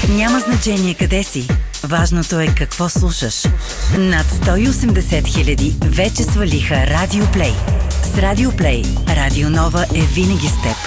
Няма значение къде си. Важното е какво слушаш. Над 180 000 вече свалиха Радио Плей. С Радио Плей, Радио Нова е винаги с теб.